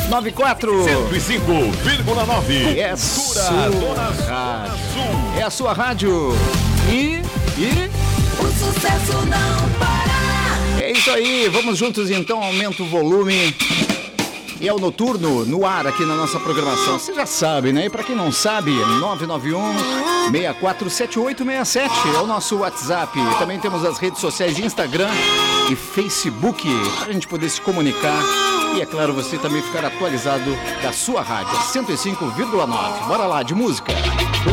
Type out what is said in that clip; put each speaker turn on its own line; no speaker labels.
94
105,9.
é sua rádio. É a sua rádio. E
o sucesso não para.
é isso aí, vamos juntos então, aumenta o volume. E é o Noturno no ar aqui na nossa programação. Você já sabe, né? E pra quem não sabe, 991-647867 é o nosso WhatsApp. Também temos as redes sociais Instagram e Facebook pra gente poder se comunicar. E é claro, você também ficar atualizado da sua rádio 105,9. Bora lá, de música.